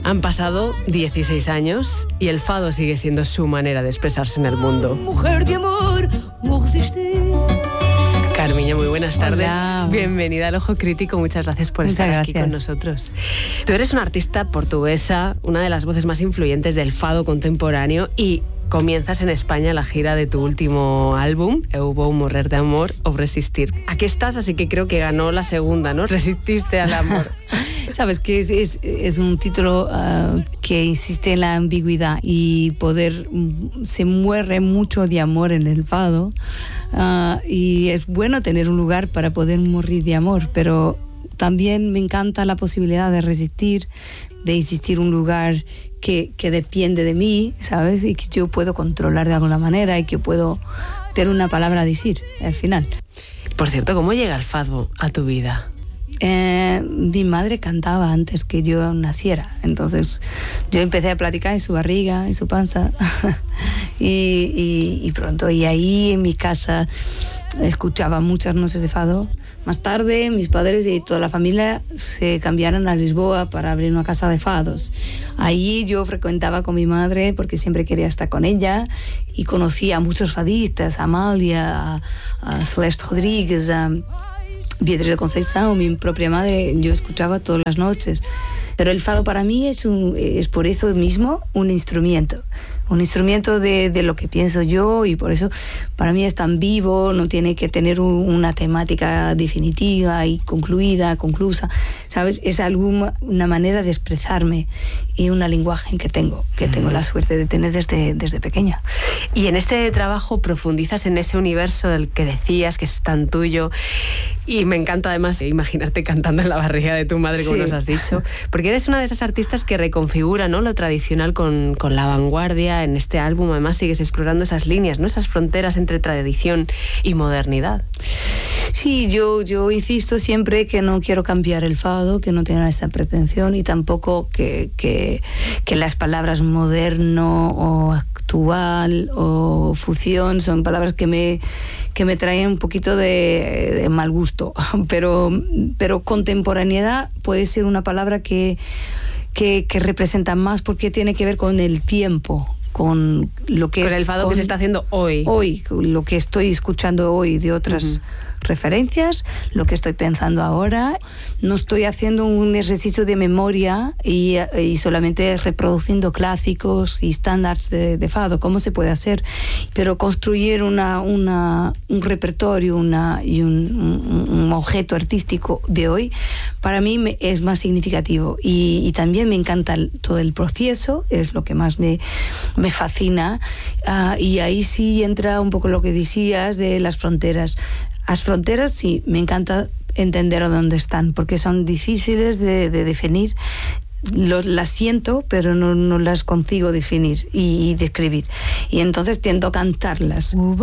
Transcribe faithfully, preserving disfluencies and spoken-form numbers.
Han pasado dieciséis años y el fado sigue siendo su manera de expresarse en el mundo. Mujer de amor, no resistir. Carmiña, muy buenas tardes. Hola. Bienvenida al Ojo Crítico. Muchas gracias por Muchas estar gracias. aquí con nosotros. Tú eres una artista portuguesa, una de las voces más influyentes del fado contemporáneo y comienzas en España la gira de tu último álbum, Eu vou morrer de amor o resistir. Aquí estás, así que creo que ganó la segunda, ¿no? Resististe al amor. Sabes que es, es, es un título uh, que insiste en la ambigüedad y poder, se muere mucho de amor en el fado uh, y es bueno tener un lugar para poder morir de amor, pero también me encanta la posibilidad de resistir, de existir un lugar que, que depende de mí, ¿sabes? Y que yo puedo controlar de alguna manera y que puedo tener una palabra a decir al final. Por cierto, ¿cómo llega el fado a tu vida? Eh, mi madre cantaba antes que yo naciera, entonces yo empecé a platicar en su barriga, en su panza y, y, y pronto, y ahí en mi casa escuchaba muchas noches de fado. Más tarde mis padres y toda la familia se cambiaron a Lisboa para abrir una casa de fados. Ahí yo frecuentaba con mi madre porque siempre quería estar con ella y conocía a muchos fadistas, a Amália, a, a Celeste Rodríguez, a Beatriz de Conceição, mi propia madre, yo escuchaba todas las noches. Pero el fado para mí es, un, es por eso mismo un instrumento, un instrumento de, de lo que pienso yo, y por eso para mí es tan vivo, no tiene que tener un, una temática definitiva y concluida, conclusa, ¿sabes? Es alguna, una manera de expresarme y un lenguaje que tengo, que tengo la suerte de tener desde, desde pequeña. Y en este trabajo profundizas en ese universo del que decías que es tan tuyo, y me encanta además imaginarte cantando en la barriga de tu madre, como sí. Nos has dicho, porque eres una de esas artistas que reconfigura, ¿no?, lo tradicional con, con la vanguardia. En este álbum además sigues explorando esas líneas, ¿no?, esas fronteras entre tradición y modernidad. Sí, yo, yo insisto siempre que no quiero cambiar el fado, que no tenga esta pretensión, y tampoco que, que, que las palabras moderno o actual o fusión son palabras que me, que me traen un poquito de, de mal gusto, pero, pero contemporaneidad puede ser una palabra que, que, que representa más porque tiene que ver con el tiempo, con lo que con es, el fado con, que se está haciendo hoy. Hoy, lo que estoy escuchando hoy de otras uh-huh. referencias, lo que estoy pensando ahora. No estoy haciendo un ejercicio de memoria y, y solamente reproduciendo clásicos y estándares de, de fado, como se puede hacer, pero construir una, una, un repertorio una, y un, un, un objeto artístico de hoy, para mí me, es más significativo. Y, y también me encanta el, todo el proceso, es lo que más me, me fascina. Uh, y ahí sí entra un poco lo que decías de las fronteras. Las fronteras, sí, me encanta entender a dónde están, porque son difíciles de, de definir. Lo, las siento, pero no, no las consigo definir y, y describir. Y entonces tiendo a cantarlas.